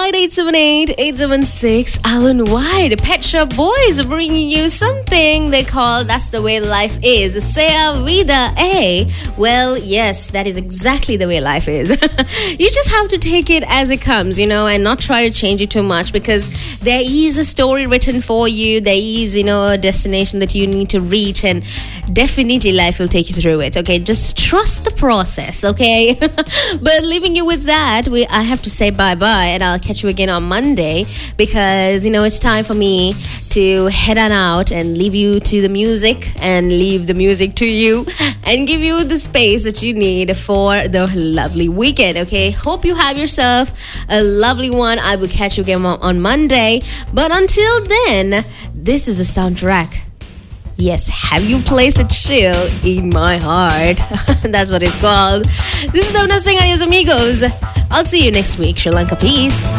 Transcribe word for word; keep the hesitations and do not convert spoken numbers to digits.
nine eight seven eight, eight seven six. Alan White, Pet Shop Boys, bringing you something they call That's the Way Life Is. Sea vida, eh? Well, yes, that is exactly the way life is. You just have to take it as it comes, you know, and not try to change it too much, because there is a story written for you. There is, you know, a destination that you need to reach, and definitely life will take you through it. Okay, just trust the process. Okay. But leaving you with that, we I have to say bye bye, and I'll catch you again on Monday, because you know it's time for me to head on out and leave you to the music, and leave the music to you, and give you the space that you need for the lovely weekend. Okay, hope you have yourself a lovely one. I will catch you again on Monday, but until then, this is a soundtrack. Yes, have you placed a chill in my heart? That's what it's called. This is Damna Singh, adios amigos. I'll see you next week. Sri Lanka, peace.